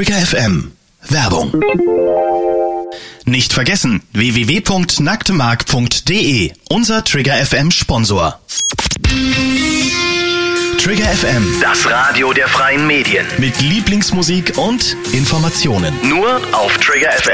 Trigger FM. Werbung. Nicht vergessen, www.nacktemark.de, unser Trigger FM Sponsor. Trigger FM, das Radio der freien Medien. mit Lieblingsmusik und Informationen. Nur auf Trigger FM.